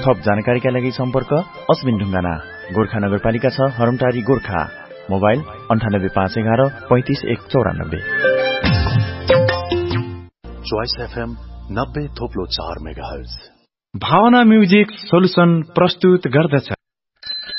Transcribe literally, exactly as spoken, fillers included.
थप जानकारीका लागि सम्पर्क अश्विन ढुङ्गाना, गोर्खा नगरपालिका छ, हरमटारी गोर्खा। मोबाइल अन्ठानब्बे पाँच एघार पैंतिस एक चौरानब्बे। चोइस एफएम नब्बे थोप्लो चार मेगाहर्ज। भावना म्युजिक सोल्युसन प्रस्तुत गर्दछ